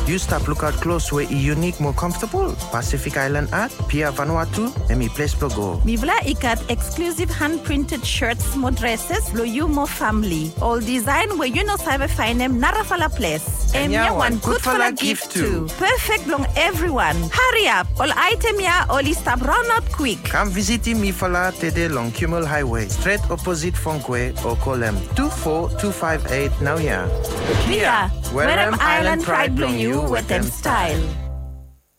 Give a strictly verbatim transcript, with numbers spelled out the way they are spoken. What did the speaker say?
You stop look out close where e unique more comfortable. Pacific Island Art, Pia Vanuatu, and me place pro go. Mi vla ikat exclusive hand-printed shirts, more dresses, lo you more family. All design where you know sabe find them narafala place. And ya one good for la gift too. Perfect long everyone. Hurry up. All item ya only stop run out quick. Come visit me fala tede long Kimmel Highway, straight opposite Funkwe, or call them two four two five eight now ya. Kia, where am Island pride blow you with them style.